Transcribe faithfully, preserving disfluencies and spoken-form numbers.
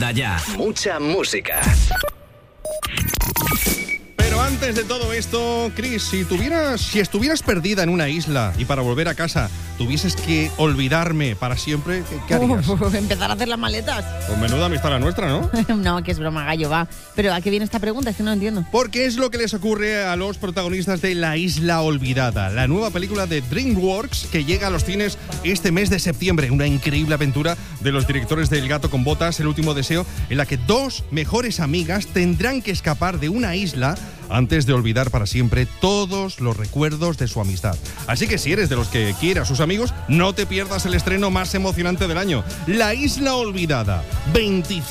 Comienza ya. Mucha música. Pero antes de todo esto, Chris, si tuvieras, si estuvieras perdida en una isla y para volver a casa tuvieses que olvidarme para siempre, ¿qué, qué harías? Uh, empezar a hacer las maletas. Pues menuda amistad la nuestra, ¿no? No, que es broma, gallo, va. Pero ¿a qué viene esta pregunta? Es que no entiendo. Porque es lo que les ocurre a los protagonistas de La Isla Olvidada, la nueva película de DreamWorks que llega a los cines este mes de septiembre. Una increíble aventura de los directores de El gato con botas, El último deseo, en la que dos mejores amigas tendrán que escapar de una isla antes de olvidar para siempre todos los recuerdos de su amistad. Así que si eres de los que quiere a sus amigos, no te pierdas el estreno más emocionante del año, La Isla Olvidada. veinticinco